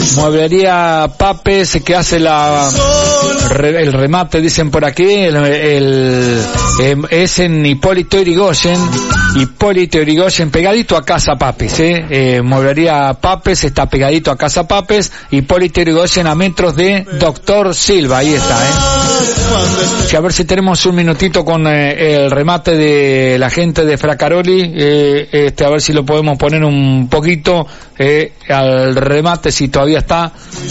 Mueblería Papes, que hace el remate, dicen por aquí, es en Hipólito Yrigoyen, pegadito a Casa Papes, Mueblería Papes está pegadito a Casa Papes, Hipólito Yrigoyen, a metros de Doctor Silva, ahí está, A ver si tenemos un minutito con el remate de la gente de Fracaroli, a ver si lo podemos poner un poquito al remate, si todavía está